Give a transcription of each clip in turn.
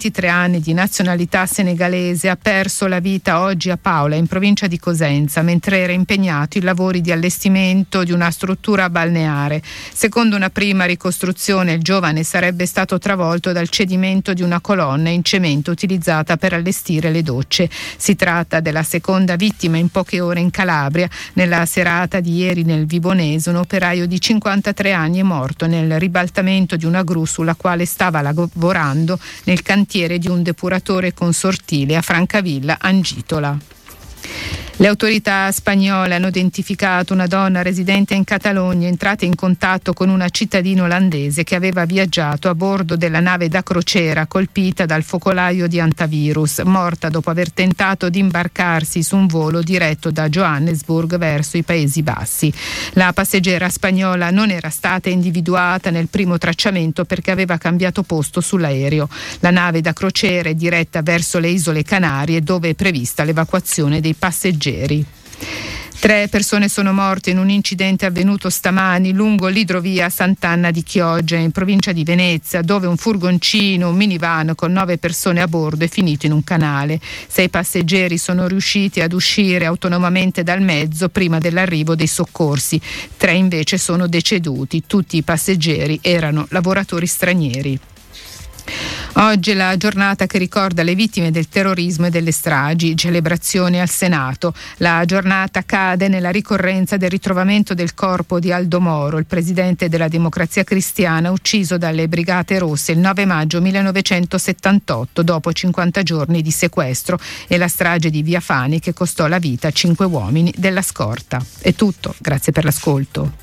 23 anni, di nazionalità senegalese, ha perso la vita oggi a Paola, in provincia di Cosenza, mentre era impegnato in lavori di allestimento di una struttura balneare. Secondo una prima ricostruzione, il giovane sarebbe stato travolto dal cedimento di una colonna in cemento utilizzata per allestire le docce. Si tratta della seconda vittima in poche ore in Calabria. Nella serata di ieri nel Vibonese un operaio di 53 anni è morto nel ribaltamento di una gru sulla quale stava lavorando nel cantiere di un depuratore consortile a Francavilla, Angitola. Le autorità spagnole hanno identificato una donna residente in Catalogna entrata in contatto con una cittadina olandese che aveva viaggiato a bordo della nave da crociera colpita dal focolaio di antivirus, morta dopo aver tentato di imbarcarsi su un volo diretto da Johannesburg verso i Paesi Bassi. La passeggera spagnola non era stata individuata nel primo tracciamento perché aveva cambiato posto sull'aereo. La nave da crociera è diretta verso le isole Canarie, dove è prevista l'evacuazione dei passeggeri. 3 persone sono morte in un incidente avvenuto stamani lungo l'idrovia Sant'Anna di Chioggia, in provincia di Venezia, dove un furgoncino, un minivan con 9 persone a bordo è finito in un canale. 6 passeggeri sono riusciti ad uscire autonomamente dal mezzo prima dell'arrivo dei soccorsi. 3 invece sono deceduti. Tutti i passeggeri erano lavoratori stranieri. Oggi è la giornata che ricorda le vittime del terrorismo e delle stragi, celebrazione al Senato. La giornata cade nella ricorrenza del ritrovamento del corpo di Aldo Moro, il presidente della Democrazia Cristiana, ucciso dalle Brigate Rosse il 9 maggio 1978 dopo 50 giorni di sequestro, e la strage di Via Fani che costò la vita a 5 uomini della scorta. È tutto, grazie per l'ascolto.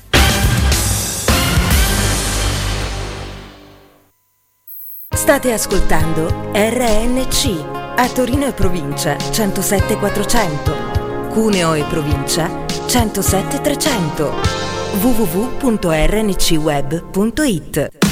State ascoltando RNC, a Torino e provincia 107.400, Cuneo e provincia 107.300, www.rncweb.it.